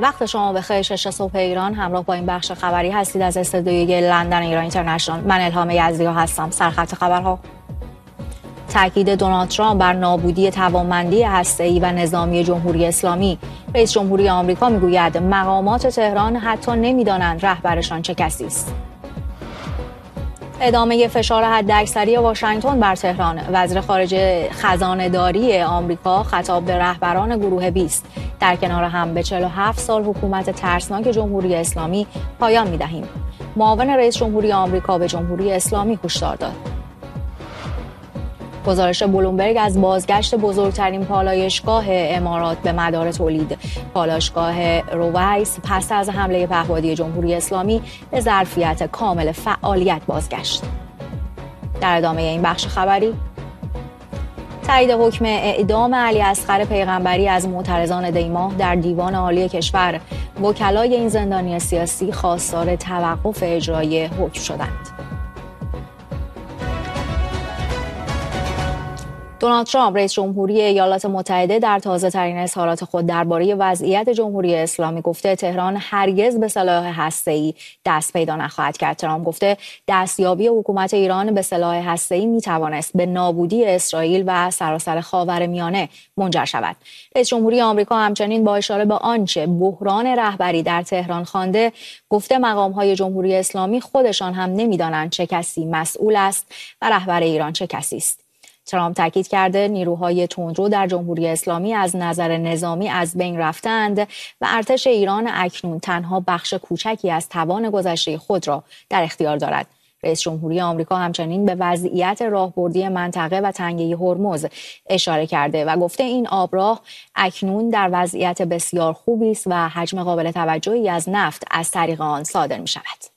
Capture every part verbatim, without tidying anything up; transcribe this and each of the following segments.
وقت شما بخیر. شش صبح ایران، همراه با این بخش خبری هستید از استودیوی لندن ایران اینترنشنال. من الهام یزدی‌ها هستم. سرخط خبرها: تاکید دونالد ترامپ بر نابودی توانمندی هسته‌ای و نظامی جمهوری اسلامی. رئیس جمهوری آمریکا میگوید مقامات تهران حتی نمیدانند رهبرشان چه کسی است. ادامه فشار حداکثری واشنگتن بر تهران. وزیر خارجه خزانه‌داری آمریکا خطاب به رهبران گروه بیست: در کنار هم به چهل و هفت سال حکومت ترسناک جمهوری اسلامی پایان می‌دهیم. معاون رئیس جمهوری آمریکا به جمهوری اسلامی هشدار داد. گزارش بلومبرگ از بازگشت بزرگترین پالایشگاه امارات به مدار تولید. پالایشگاه رویس پس از حمله پهپادی جمهوری اسلامی به ظرفیت کامل فعالیت بازگشت. در ادامه این بخش خبری: تایید حکم اعدام علی اصغر پیغمبری از معترضان دیماه در دیوان عالی کشور. وکلای این زندانی سیاسی خواستار توقف اجرای حکم شدند. دونالد ترامپ رئیس جمهوری ایالات متحده در تازه‌ترین اظهارات خود درباره وضعیت جمهوری اسلامی گفته تهران هرگز به سلاح هسته‌ای دست پیدا نخواهد کرد. ترامپ گفته دستیابی حکومت ایران به سلاح هسته‌ای میتوانست به نابودی اسرائیل و سراسر خاورمیانه منجر شود. رئیس جمهوری آمریکا همچنین با اشاره به آنچه بحران رهبری در تهران خوانده گفته مقام‌های جمهوری اسلامی خودشان هم نمی‌دانند چه کسی مسئول است و رهبر ایران چه کسی است. ترامپ تاکید کرده نیروهای تندرو در جمهوری اسلامی از نظر نظامی از بین رفتند و ارتش ایران اکنون تنها بخش کوچکی از توان گذشته خود را در اختیار دارد. رئیس جمهوری آمریکا همچنین به وضعیت راهبردی منطقه و تنگه هرمز اشاره کرده و گفته این آبراه اکنون در وضعیت بسیار خوبی است و حجم قابل توجهی از نفت از طریق آن صادر می شود.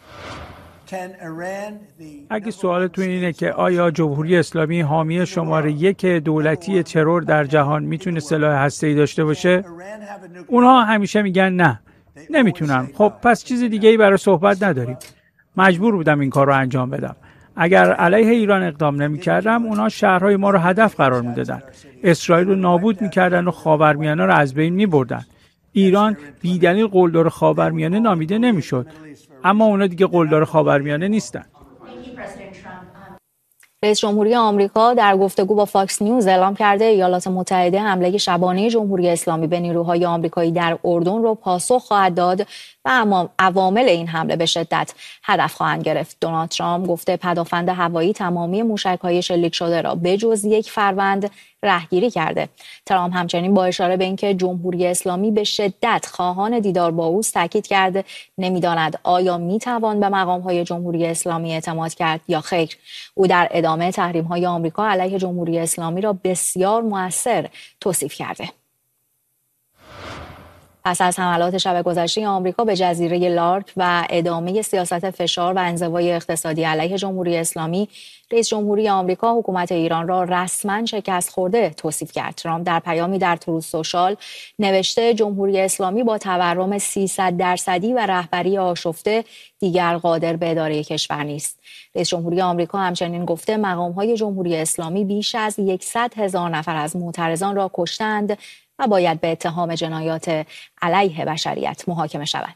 اگه سوالتون اینه که آیا جمهوری اسلامی حامی شماره یک دولتی ترور در جهان میتونه سلاح هسته‌ای داشته باشه؟ اونها همیشه میگن نه، نمیتونن. خب پس چیز دیگه‌ای برای صحبت نداریم. مجبور بودم این کار رو انجام بدم. اگر علیه ایران اقدام نمی‌کردم، اونها شهرهای ما رو هدف قرار میدادن. اسرائیل رو نابود می‌کردن و خاورمیانه رو از بین می‌بردن. ایران بی‌دلیل قلدر خاورمیانه نامیده نمی‌شد. اما اونا دیگه قلدر خاورمیانه نیستن. رئیس جمهوری آمریکا در گفتگو با فاکس نیوز اعلام کرده ایالات متحده حمله شبانه جمهوری اسلامی به نیروهای آمریکایی در اردن را پاسخ خواهد داد و عوامل این حمله به شدت هدف خواهند گرفت. دونالد ترامپ گفته پدافند هوایی تمامی موشک‌های شلیک شده را بجز یک فروند رهگیری کرده. ترامپ همچنین با اشاره به اینکه جمهوری اسلامی به شدت خواهان دیدار با اوست تاکید کرده نمیداند آیا میتوان به مقام‌های جمهوری اسلامی اعتماد کرد یا خیر. او در ادامه تحریم‌های آمریکا علیه جمهوری اسلامی را بسیار مؤثر توصیف کرده. پس از حملات شب گذشته آمریکا به جزیره لارک و ادامه سیاست فشار و انزوای اقتصادی علیه جمهوری اسلامی، رئیس جمهوری آمریکا حکومت ایران را رسما شکست خورده توصیف کرد. ترامپ در پیامی در تروث سوشال نوشته جمهوری اسلامی با تورم سیصد درصدی و رهبری آشفته دیگر قادر به اداره کشور نیست. رئیس جمهوری آمریکا همچنین گفته مقام‌های جمهوری اسلامی بیش از صد هزار نفر از معترضان را کشتند و باید به اتهام جنایات علیه بشریت محاکمه شود.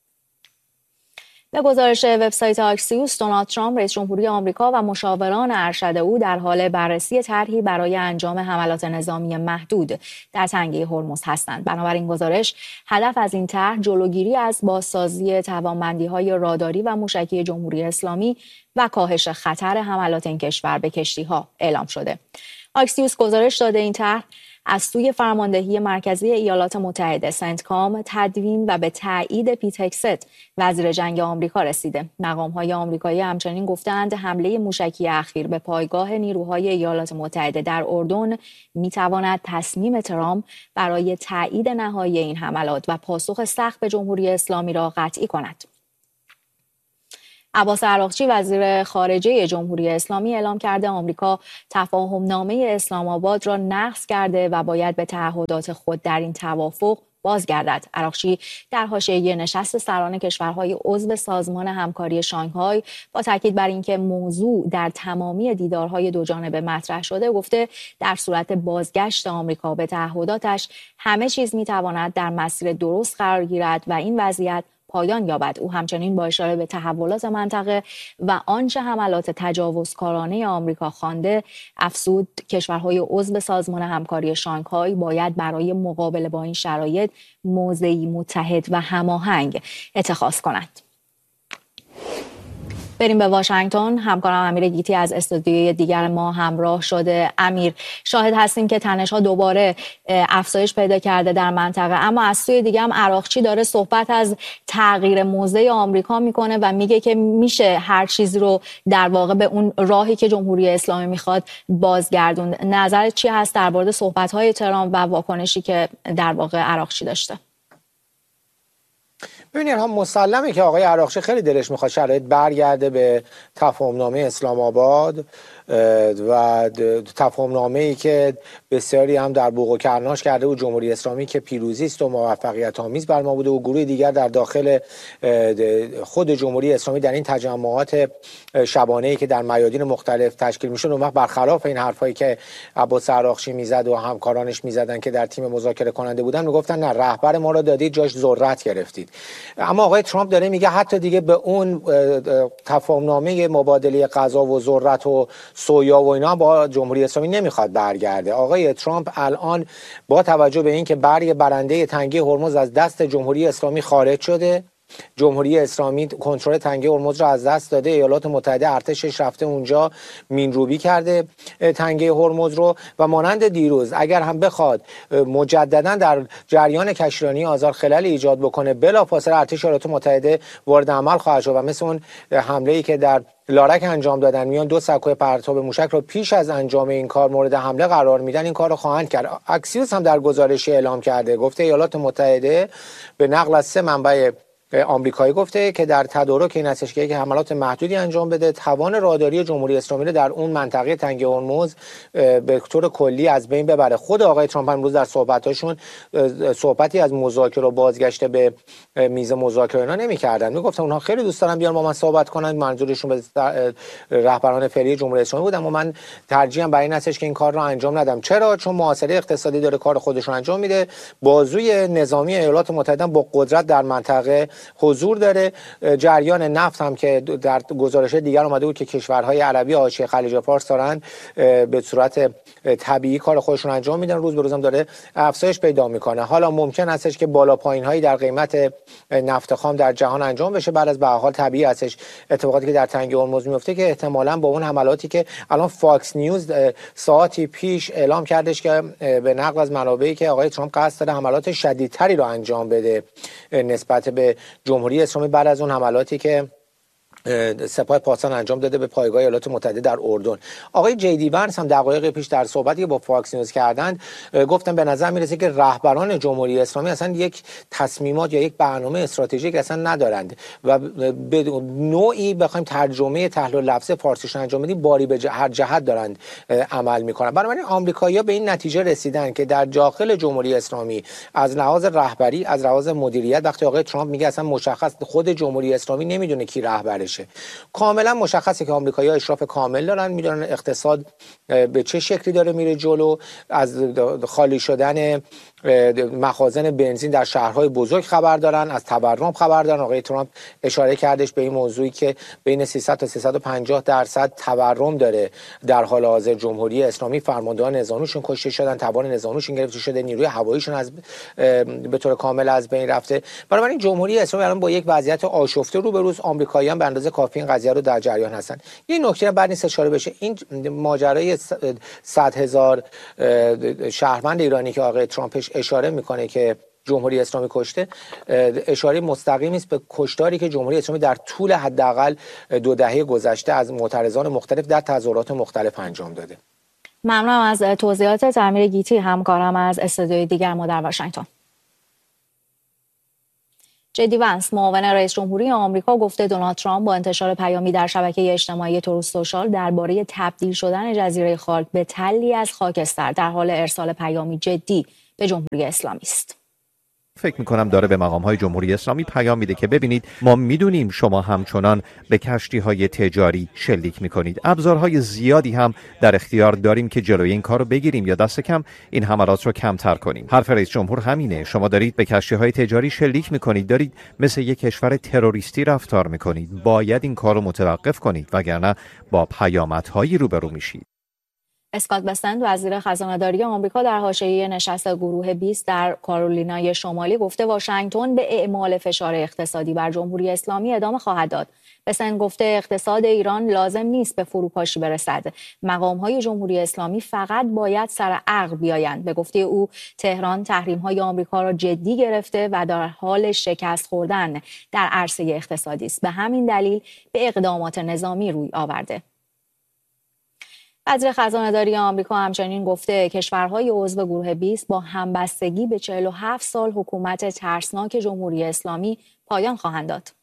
به گزارش وبسایت آکسیوس، دونالد ترامپ رئیس جمهوری آمریکا و مشاوران ارشد او در حال بررسی طرحی برای انجام حملات نظامی محدود در تنگه هرمز هستند. بنابراین گزارش هدف از این طرح جلوگیری از بازسازی توانمندی‌های راداری و موشکی جمهوری اسلامی و کاهش خطر حملات این کشور به کشتی‌ها اعلام شده. آکسیوس گزارش داده این طرح از سوی فرماندهی مرکزی ایالات متحده سنتکام تدوین و به تایید پیت هگست وزیر جنگ آمریکا رسیده. مقام‌های آمریکایی همچنین گفتند حمله موشکی اخیر به پایگاه نیروهای ایالات متحده در اردن می‌تواند تصمیم ترامپ برای تایید نهایی این حملات و پاسخ سخت به جمهوری اسلامی را قطعی کند. عباس عراقچی وزیر خارجه جمهوری اسلامی اعلام کرده آمریکا تفاهم نامه اسلام آباد را نقض کرده و باید به تعهدات خود در این توافق بازگردد. عراقچی در حاشیه نشست سران کشورهای عضو سازمان همکاری شانگهای با تاکید بر اینکه موضوع در تمامی دیدارهای دو جانبه مطرح شده گفته در صورت بازگشت آمریکا به تعهداتش همه چیز میتواند در مسیر درست قرار گیرد و این وضعیت پایان یابد. او همچنین با اشاره به تحولات منطقه و آنچه حملات تجاوزکارانه آمریکا خوانده افزود کشورهای عضو سازمان همکاری شانگهای باید برای مقابله با این شرایط موضعی متحد و هماهنگ اتخاذ کنند. بریم به واشنگتن. همکارم امیر گیتی از استودیوی دیگر ما همراه شده. امیر، شاهد هستیم که تنش‌ها دوباره افزایش پیدا کرده در منطقه، اما از سوی دیگه هم عراقچی داره صحبت از تغییر موضع آمریکا میکنه و میگه که میشه هر چیزی رو در واقع به اون راهی که جمهوری اسلامی میخواد بازگردون. نظرت چی هست در مورد صحبت‌های ترامپ و واکنشی که در واقع عراقچی داشته؟ ببینید هم مسلمه که آقای عراقچی خیلی دلش میخواد شرایط برگرده به تفاهمنامه اسلام آباد و تفاهمنامه ای که بسیاری هم در بوق و کرناش کرده و جمهوری اسلامی که پیروزی است و موفقیت آمیز بر ما بوده و گروه دیگر در داخل خود جمهوری اسلامی در این تجمعات شبانه‌ای که در میادین مختلف تشکیل میشد اون وقت برخلاف این حرفایی که عباس عراقچی میزد و همکارانش میزدن که در تیم مذاکره کننده بودن میگفتن نه، رهبر ما رو دادید جاش ذرت گرفتید. اما آقای ترامپ داره میگه حتی دیگه به اون تفاهمنامه مبادله غذا و ذرت و سویا و اینا با جمهوری اسلامی نمیخواد برگرده. آقای ترامپ الان با توجه به اینکه برگ برنده تنگه هرمز از دست جمهوری اسلامی خارج شده، جمهوری اسلامی کنترل تنگه هرمز را از دست داده، ایالات متحده ارتشش رفته اونجا مینروبی کرده تنگه هرمز رو و مانند دیروز اگر هم بخواد مجددا در جریان کشتیرانی آزار خلل ایجاد بکنه بلافاصله ارتش ایالات متحده وارد عمل خواهد شد و مثل اون حمله‌ای که در لارک انجام دادن میان دو سکوی پرتاب موشک رو پیش از انجام این کار مورد حمله قرار میدن، این کار رو خواهند کرد. اکسیوس هم در گزارشی اعلام کرده، گفته ایالات متحده به نقل از سه منبع آمریکایی گفته که در تدارک این هستش که حملات محدودی انجام بده، توان راداری جمهوری اسلامی رو در اون منطقه تنگه هرمز به طور کلی از بین ببره. خود آقای ترامپ امروز در صحبتاشون صحبتی از مذاکره و بازگشت به میز مذاکره اینا نمی‌کردن. میگفتن اونها خیلی دوست دارن بیان با من صحبت کنن، منظورشون به رهبران فعلی جمهوری اسلامی بود، اما من ترجیحاً برای این هستش که این کار رو انجام ندم. چرا؟ چون محاصره اقتصادی داره کار خودشون انجام میده، بازوی نظامی ایالات متحده با قدرت در منطقه حضور داره، جریان نفت هم که در گزارش دیگر اومده بود که کشورهای عربی حاشیه خلیج فارس دارن به صورت طبیعی کار خودشون انجام میدن، روز به روز هم داره افزایش پیدا میکنه. حالا ممکن هستش که بالا پایین هایی در قیمت نفت خام در جهان انجام بشه، بعد از به هر حال طبیعی هستش اتفاقاتی که در تنگه هرمز میفته که احتمالاً با اون حملاتی که الان فاکس نیوز ساعتی پیش اعلام کردش که به نقل از منابعی که آقای ترامپ قصد داره حملات شدیدتری رو انجام بده نسبت به جمهوری اسلامی بعد از اون حملاتی که سپاه پاسداران انجام داده به پایگاه ایالات متحده در اردن. آقای جی دی ونس هم دقایق پیش در صحبتی که با فاکس نیوز کردند گفتن به نظر میرسه که رهبران جمهوری اسلامی اصلا یک تصمیمات یا یک برنامه استراتژیک اصلا ندارند و به نوعی بخوایم ترجمه تحلیل لفظ فارسیش انجام بدیم باری به هر جهت دارند عمل میکنن. بنابراین آمریکایی‌ها به این نتیجه رسیدن که در داخل جمهوری اسلامی از لحاظ رهبری، از لحاظ مدیریت، وقتی آقای ترامپ میگه اصلا مشخص خود جمهوری اسلامی نمیدونه کی رهبرشه، کاملا مشخصه که آمریکایی‌ها اشراف کامل دارن، میدونن اقتصاد به چه شکلی داره میره جلو، از خالی شدن مخازن بنزین در شهرهای بزرگ خبر دارن، از تورم خبر دارن. آقای ترامپ اشاره کردش به این موضوعی که بین سیصد تا سیصد و پنجاه درصد تورم داره در حال حاضر جمهوری اسلامی، فرماندهان نظامیشون کشته شدن، توان نظامیشون گرفته شده، نیروی هواییشون از به طور کامل از بین رفته. بنابراین جمهوری اسلامی الان با یک وضعیت آشفته روبروست. آمریکایی‌ها به اندازه کافی این قضیه رو در جریان هستن. یه نکته بعد نیست اشاره بشه، این ماجرای صد هزار شهروند ایرانی که آقای ترامپ اشاره میکنه که جمهوری اسلامی کشته، اشاره مستقیمی است به کشتاری که جمهوری اسلامی در طول حداقل دو دهه گذشته از معترضان مختلف در تظاهرات مختلف انجام داده. ممنونم از توضیحات امیر گیتی، همکارم از استودیوی دیگر ما در واشنگتن. جدی ونس معاون رئیس جمهوری آمریکا گفته دونالد ترامپ با انتشار پیامی در شبکه اجتماعی تروث سوشال درباره تبدیل شدن جزیره خاک به تلی از خاکستر در حال ارسال پیامی جدی به جمهوری اسلامی است. فکر میکنم داره به مقام‌های جمهوری اسلامی پیام میده که ببینید ما میدونیم شما همچنان به کشتی‌های تجاری شلیک میکنید. ابزارهای زیادی هم در اختیار داریم که جلوی این کارو بگیریم یا دست کم این حملات رو کمتر کنیم. حرف رئیس جمهور همینه. شما دارید به کشتی‌های تجاری شلیک میکنید، دارید مثل یک کشور تروریستی رفتار میکنید. باید این کارو متوقف کنید وگرنه با پیامدهایی روبرو میشید. اسکات بسنت وزیر خزانه‌داری آمریکا در حاشیه نشست گروه بیست در کارولینای شمالی گفته واشنگتن به اعمال فشار اقتصادی بر جمهوری اسلامی ادامه خواهد داد. بسنت گفته اقتصاد ایران لازم نیست به فروپاشی برسد. مقام‌های جمهوری اسلامی فقط باید سر عقل بیایند. به گفته او تهران تحریم‌های آمریکا را جدی گرفته و در حال شکست خوردن در عرصه اقتصادی است. به همین دلیل به اقدامات نظامی روی آورده. وزیر خزانه‌داری آمریکا همچنین گفته کشورهای عضو گروه بیست با همبستگی به چهل و هفت سال حکومت ترسناک جمهوری اسلامی پایان خواهند داد.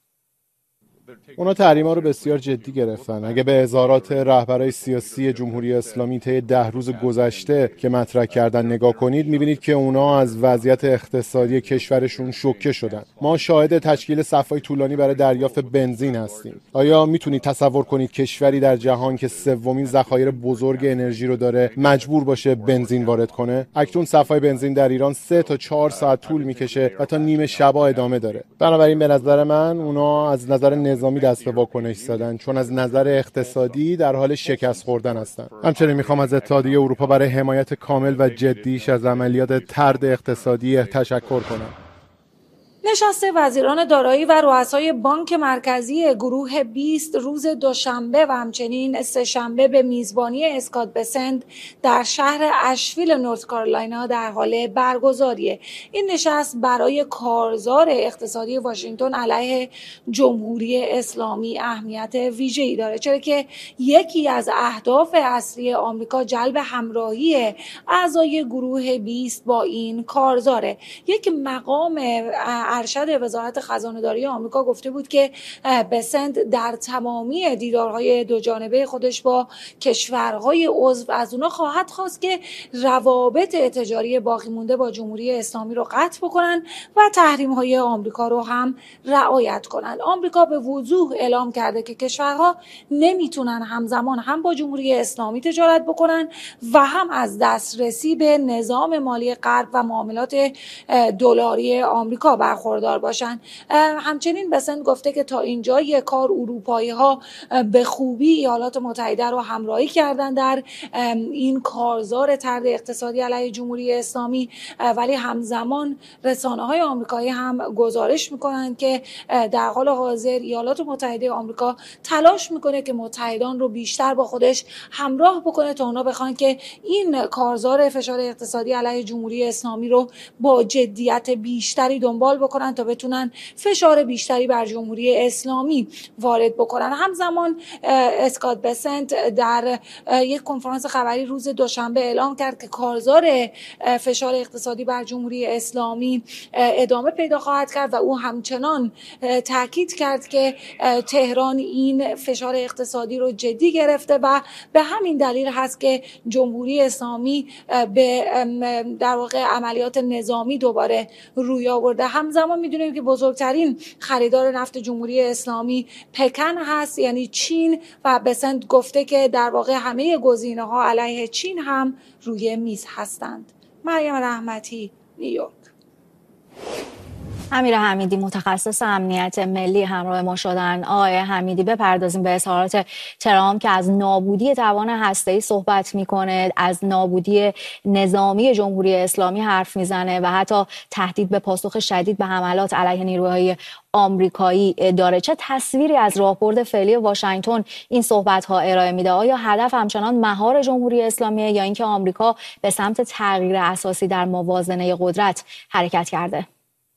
اونا تحریما رو بسیار جدی گرفتن. اگه به اظهارات رهبرای سیاسی جمهوری اسلامی طی ده روز گذشته که مطرح کردن نگاه کنید، میبینید که اونا از وضعیت اقتصادی کشورشون شوکه شدن. ما شاهد تشکیل صف‌های طولانی برای دریافت بنزین هستیم. آیا میتونید تصور کنید کشوری در جهان که سومین ذخایر بزرگ انرژی رو داره مجبور باشه بنزین وارد کنه؟ اکنون صف‌های بنزین در ایران سه تا چهار ساعت طول میکشه و تا نیمه شبا ادامه داره. بنابراین به نظر من اونا از نظر نظامی دست به واکنش زدن، چون از نظر اقتصادی در حال شکست خوردن هستند. همچنین میخوام از اتحادیه اروپا برای حمایت کامل و جدیش از عملیات طرد اقتصادی تشکر کنم. نشست وزیران دارایی و رؤسای بانک مرکزی گروه بیست روز دوشنبه و همچنین سه‌شنبه به میزبانی اسکات بسنت در شهر اشویل نورت کارولاینا در حال برگزاریه. این نشست برای کارزار اقتصادی واشنگتن علیه جمهوری اسلامی اهمیت ویژه‌ای داره، چرا که یکی از اهداف اصلی آمریکا جلب همراهی اعضای گروه بیست با این کارزاره. یک مقام ارشد وزارت خزانه‌داری آمریکا گفته بود که بسنت در تمامی دیدارهای دو جانبه خودش با کشورهای عضو از اونا خواهد خواست که روابط تجاری باقی مونده با جمهوری اسلامی رو قطع بکنن و تحریم‌های آمریکا رو هم رعایت کنن. آمریکا به وضوح اعلام کرده که کشورها نمیتونن همزمان هم با جمهوری اسلامی تجارت بکنن و هم از دسترسی به نظام مالی غرب و معاملات دلاری آمریکا برخوردار باشن. همچنین بسنت گفته که تا اینجای کار اروپایی ها به خوبی ایالات متحده رو همراهی کردن در این کارزار طرد اقتصادی علیه جمهوری اسلامی، ولی همزمان رسانه های آمریکایی هم گزارش میکنن که در حال حاضر ایالات متحده آمریکا تلاش میکنه که متحدان رو بیشتر با خودش همراه بکنه تا اونا بخوان که این کارزار فشار اقتصادی علیه جمهوری اسلامی رو با جدیت بیشتری دنبال بکنن تا بتونن فشار بیشتری بر جمهوری اسلامی وارد بکنن. همزمان اسکات بسنت در یک کنفرانس خبری روز دوشنبه اعلام کرد که کارزار فشار اقتصادی بر جمهوری اسلامی ادامه پیدا خواهد کرد و او همچنان تاکید کرد که تهران این فشار اقتصادی رو جدی گرفته و به همین دلیل هست که جمهوری اسلامی به در واقع عملیات نظامی دوباره روی آورده. همزمان میدونیم که بزرگترین خریدار نفت جمهوری اسلامی پکن هست، یعنی چین، و بسنت گفته که در واقع همه گزینه‌ها علیه چین هم روی میز هستند. مریم رحمتی، نیویورک. امیر حمیدی متخصص امنیت ملی همراه ما شدن. آقای حمیدی بپردازیم به اظهارات ترامپ که از نابودی توان هسته‌ای صحبت میکنه، از نابودی نظامی جمهوری اسلامی حرف میزنه و حتی تهدید به پاسخ شدید به حملات علیه نیروهای آمریکایی داره. چه تصویری از راهبرد فعلی واشنگتن این صحبت‌ها ارائه میده؟ آیا هدف همچنان مهار جمهوری اسلامی یا اینکه آمریکا به سمت تغییر اساسی در موازنه قدرت حرکت کرده؟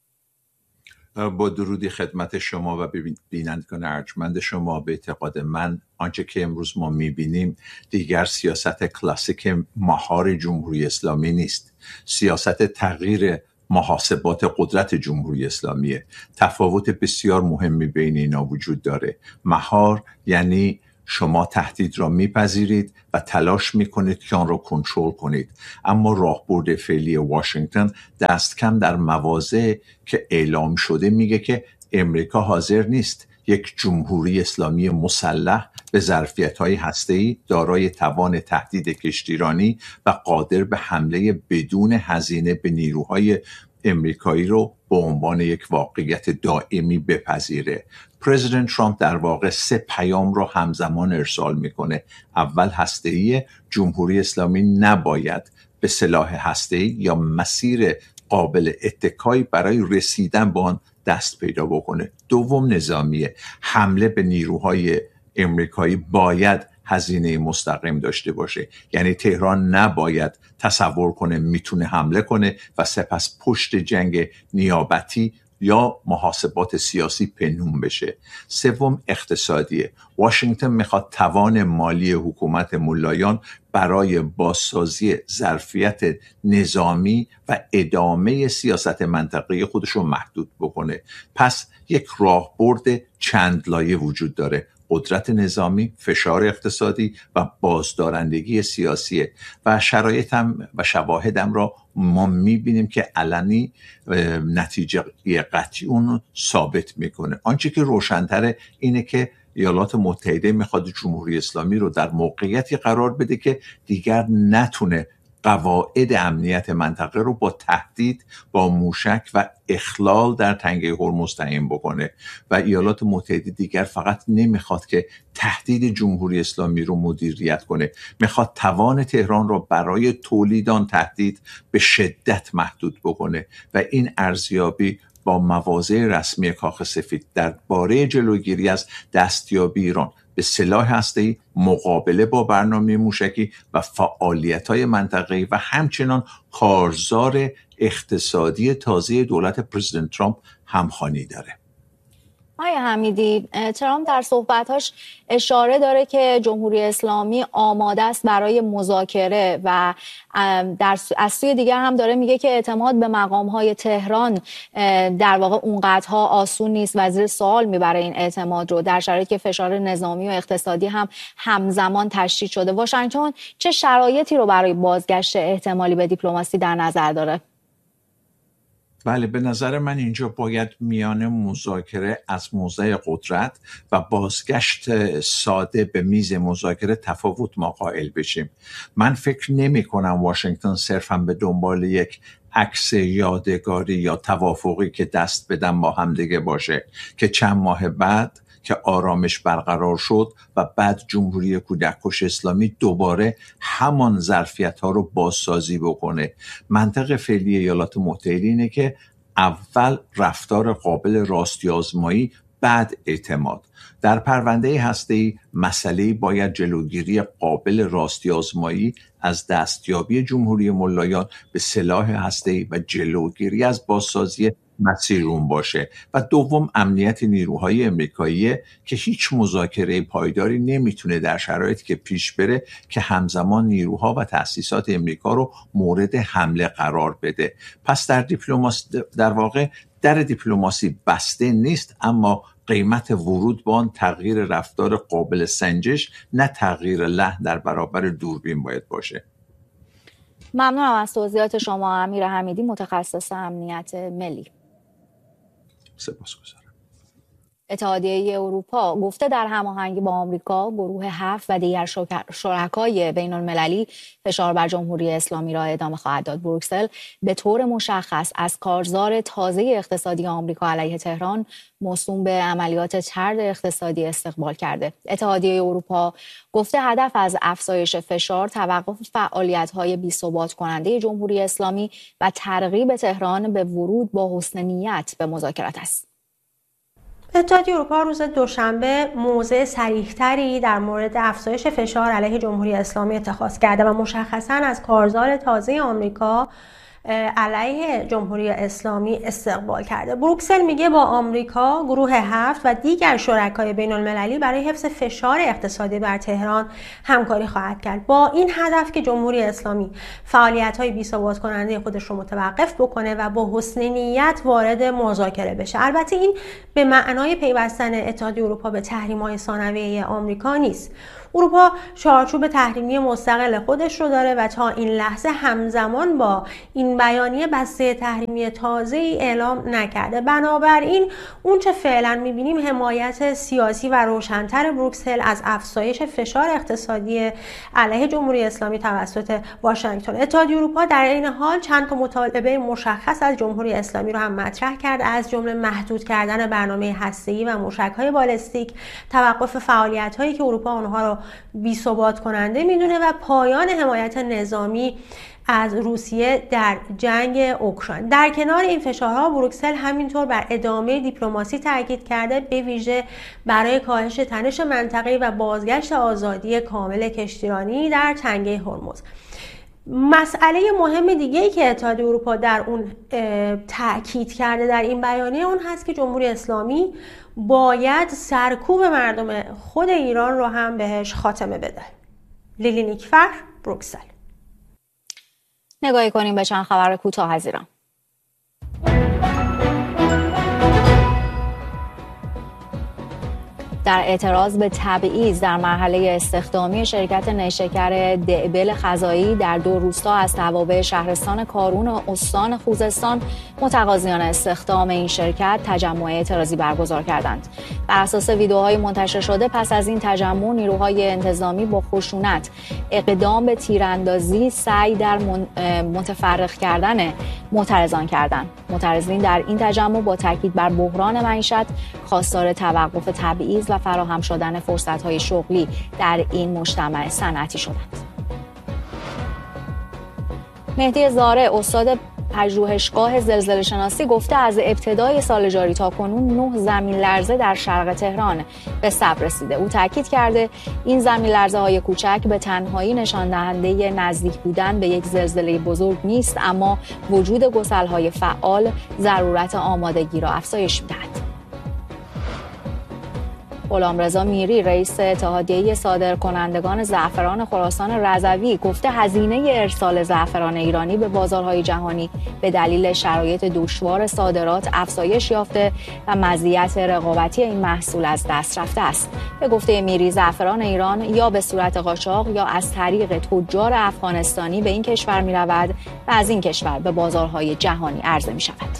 با درودی خدمت شما و بینندگان ارجمند شما، به اعتقاد من آنچه که امروز ما میبینیم دیگر سیاست کلاسیک مهار جمهوری اسلامی نیست. سیاست تغییر محاسبات قدرت جمهوری اسلامیه. تفاوت بسیار مهمی بین اینا وجود داره. مهار یعنی شما تهدید را میپذیرید و تلاش میکنید که آن را کنترل کنید، اما راهبرد فعلی واشنگتن دست کم در مواضع که اعلام شده میگه که امریکا حاضر نیست یک جمهوری اسلامی مسلح به ظرفیت‌های هسته‌ای دارای توان تهدید کشتیرانی و قادر به حمله بدون هزینه به نیروهای امریکایی رو به عنوان یک واقعیت دائمی بپذیره. پرزیدنت ترامپ در واقع سه پیام رو همزمان ارسال میکنه. اول هسته‌ای، جمهوری اسلامی نباید به سلاح هسته‌ای یا مسیر قابل اتکایی برای رسیدن به آن دست پیدا بکنه. دوم نظامیه، حمله به نیروهای امریکایی باید هزینه مستقیم داشته باشه، یعنی تهران نباید تصور کنه میتونه حمله کنه و سپس پشت جنگ نیابتی یا محاسبات سیاسی پنهون بشه. سوم اقتصادیه، واشنگتن میخواد توان مالی حکومت ملایان برای بازسازی ظرفیت نظامی و ادامه سیاست منطقه‌ای خودش رو محدود بکنه. پس یک راهبرد چند لایه وجود داره: قدرت نظامی، فشار اقتصادی و بازدارندگی سیاسی. و شرایطم و شواهدم را ما میبینیم که علنی نتیجه قطعی اون ثابت میکنه. آنچه که روشن‌تره اینه که ایالات متحده میخواد جمهوری اسلامی رو در موقعیتی قرار بده که دیگر نتونه قواعد امنیت منطقه رو با تهدید با موشک و اخلال در تنگه هرمز تعیین بکنه و ایالات متحده دیگر فقط نمیخواد که تهدید جمهوری اسلامی رو مدیریت کنه، میخواد توان تهران رو برای تولید آن تهدید به شدت محدود بکنه و این ارزیابی با مواضع رسمی کاخ سفید درباره جلوگیری از دستیابی ایران به سلاح هسته‌ای، مقابله با برنامه موشکی و فعالیت‌های منطقه‌ای و همچنان کارزار اقتصادی تازه دولت پرزیدنت ترامپ همخوانی داره. آقای حمیدی، ترامپ در صحبت‌هاش اشاره داره که جمهوری اسلامی آماده است برای مذاکره و در از سوی دیگر هم داره میگه که اعتماد به مقام‌های تهران در واقع اونقدرها آسون نیست و زیر سوال میبره این اعتماد رو، در شرایطی که فشار نظامی و اقتصادی هم همزمان تشدید شده. واشنگتن چه شرایطی رو برای بازگشت احتمالی به دیپلماسی در نظر داره؟ بله، به نظر من اینجا باید میان مذاکره از موضع قدرت و بازگشت ساده به میز مذاکره تفاوت ما قائل بشیم. من فکر نمی کنم واشنگتن صرفاً به دنبال یک عکس یادگاری یا توافقی که دست بدن با همدیگه باشه که چند ماه بعد که آرامش برقرار شد و بعد جمهوری کودککش اسلامی دوباره همان ظرفیت‌ها رو بازسازی بکنه. منطق فعلی ایالات متحده اینه که اول رفتار قابل راستی آزمایی، بعد اعتماد. در پرونده هسته‌ای مسئله باید جلوگیری قابل راستی آزمایی از دستیابی جمهوری ملایان به سلاح هسته‌ای و جلوگیری از بازسازی مسیر اون باشه و دوم امنیت نیروهای امریکایی که هیچ مذاکره پایداری نمیتونه در شرایطی که پیش بره که همزمان نیروها و تأسیسات امریکا رو مورد حمله قرار بده. پس در دیپلماسی در واقع در دیپلماسی بسته نیست، اما قیمت ورود به آن تغییر رفتار قابل سنجش، نه تغییر لحن در برابر دوربین باید باشه. ممنونم از توضیحات شما امیر حمیدی، متخصص امنیت ملی. سپاسگزارم. اتحادیه اروپا گفته در هماهنگی با آمریکا، گروه هفت و دیگر شرکای بین المللی فشار بر جمهوری اسلامی را ادامه خواهد داد. بروکسل به طور مشخص از کارزار تازه اقتصادی آمریکا علیه تهران موسوم به عملیات طرد اقتصادی استقبال کرده. اتحادیه اروپا گفته هدف از افزایش فشار توقف فعالیت‌های بی‌ثبات کننده جمهوری اسلامی و ترغیب تهران به ورود با حسن نیت به مذاکرات است. اتحادیه اروپا روز دوشنبه موضع صریح‌تری در مورد افزایش فشار علیه جمهوری اسلامی اتخاذ کرده و مشخصاً از کارزار تازه آمریکا علیه جمهوری اسلامی استقبال کرده. بروکسل میگه با آمریکا، گروه هفت و دیگر شرکای بین المللی برای حفظ فشار اقتصادی بر تهران همکاری خواهد کرد، با این هدف که جمهوری اسلامی فعالیت‌های بی‌ثبات کننده خودش رو متوقف بکنه و با حسن نیت وارد مذاکره بشه. البته این به معنای پیوستن اتحادیه اروپا به تحریم‌های ثانویه آمریکا نیست. اروپا چارچوب تحریمی مستقل خودش رو داره و تا این لحظه همزمان با این بیانیه بسته تحریمی تازه‌ای اعلام نکرده. بنابراین اون چه فعلا می‌بینیم حمایت سیاسی و روشن‌تر بروکسل از افزایش فشار اقتصادی علیه جمهوری اسلامی توسط واشنگتن. اتحادیه اروپا در این حال چند تا مطالبه مشخص از جمهوری اسلامی رو هم مطرح کرد، از جمله محدود کردن برنامه هسته‌ای و موشک‌های بالستیک، توقف فعالیت‌هایی که اروپا اونها رو بی‌ثبات کننده میدونه و پایان حمایت نظامی از روسیه در جنگ اوکراین. در کنار این فشارها بروکسل همینطور بر ادامه دیپلماسی تاکید کرده، به ویژه برای کاهش تنش منطقه‌ای و بازگشت آزادی کامل کشتیرانی در تنگه هرمز. مسئله مهم دیگه‌ای که اتحادیه اروپا در اون تاکید کرده در این بیانیه اون هست که جمهوری اسلامی باید سرکوب مردم خود ایران رو هم بهش خاتمه بده. لیلی نیکفر، بروکسل. نگاهی کنیم به چند خبر کوتاه از ایران. در اعتراض به تبعیض در مرحله استخدامی شرکت نیشکر دعبل خزایی در دو روستا از توابع شهرستان کارون و استان خوزستان، متقاضیان استخدام این شرکت تجمع اعتراضی برگزار کردند. بر اساس ویدئوهای منتشر شده پس از این تجمع، نیروهای انتظامی با خشونت اقدام به تیراندازی، سعی در متفرق کردن معترضان کردند. معترضین در این تجمع با تاکید بر بحران معیشت، خواستار توقف تبعیض و فراهم شدن فرصت‌های شغلی در این مجتمع صنعتی شدند. مهدی زاره، استاد پژوهشگاه زلزله شناسی، گفته از ابتدای سال جاری تا کنون نه زمین لرزه در شرق تهران به ثبت رسیده. او تاکید کرده این زمین لرزه های کوچک به تنهایی نشان دهنده نزدیک بودن به یک زلزله بزرگ نیست، اما وجود گسل‌های فعال ضرورت آمادگی را افزایش می‌دهد. غلامرضا میری، رئیس اتحادیه صادرکنندگان زعفران خراسان رضوی، گفته هزینه ارسال زعفران ایرانی به بازارهای جهانی به دلیل شرایط دشوار صادرات افزایش یافته و مزیت رقابتی این محصول از دست رفته است. به گفته میری، زعفران ایران یا به صورت قاچاق یا از طریق تجار افغانستانی به این کشور می رود و از این کشور به بازارهای جهانی عرضه می شود.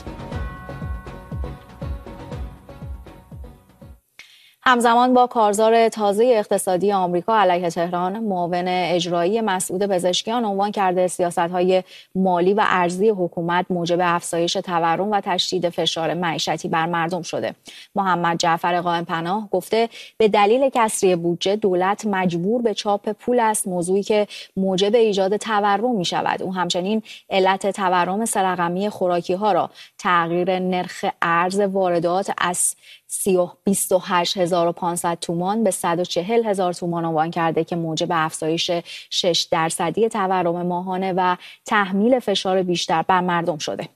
همزمان با کارزار تازه اقتصادی آمریکا علیه تهران، معاون اجرایی مسعود پزشکیان عنوان کرده سیاست‌های مالی و ارزی حکومت موجب افزایش تورم و تشدید فشار معیشتی بر مردم شده. محمد جعفر قائم‌پناه گفته به دلیل کسری بودجه دولت مجبور به چاپ پول است، موضوعی که موجب ایجاد تورم می‌شود. او همچنین علت تورم سه‌رقمی خوراکی‌ها را تغییر نرخ ارز واردات از بیست و هشت هزار و پانصد تومان به صد و چهل هزار تومان عنوان کرده که موجب افزایش شش درصدی تورم ماهانه و تحمیل فشار بیشتر بر مردم شده.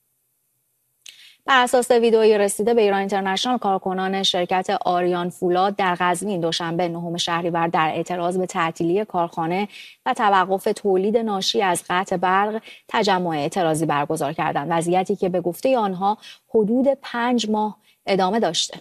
بر اساس ویدئویی رسیده به ایران اینترنشنال، کارکنان شرکت آریان فولاد در قزوین دوشنبه نهم شهریور در اعتراض به تعطیلی کارخانه و توقف تولید ناشی از قطع برق تجمع اعتراضی برگزار کردند، وضعیتی که به گفته آنها حدود پنج ماه ادامه داشته.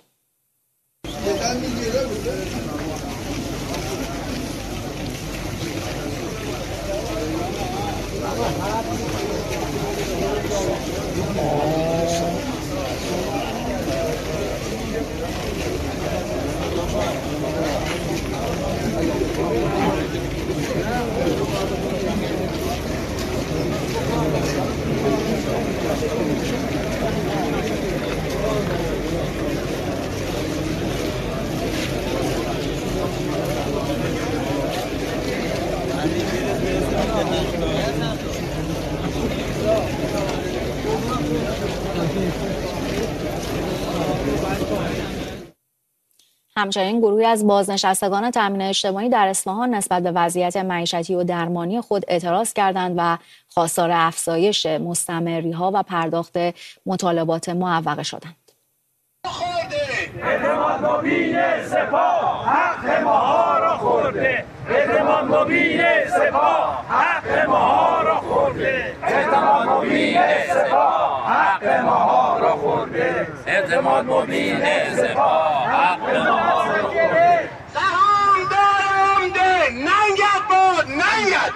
همچنین گروهی از بازنشستگان تامین اجتماعی در اصفهان نسبت به وضعیت معیشتی و درمانی خود اعتراض کردند و خواستار افزایش مستمری‌ها و پرداخت مطالبات معوقه شدند. اعتماد مبین سپاه حق ماها را خورده. اعتماد مبین سپاه حق ماها را خورده. اعتماد مبین سپاه حق ماها را خورده. اعتماد مبین سپاه حق ماها را خورده.